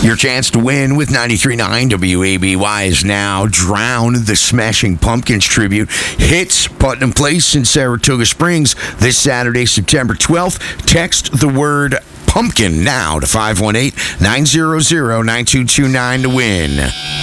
Your chance to win with 93.9 WABY is now Drown, the Smashing Pumpkins tribute. Hits Putnam Place in Saratoga Springs this Saturday, September 12th. Text the word pumpkin now to 518-900-9229 to win.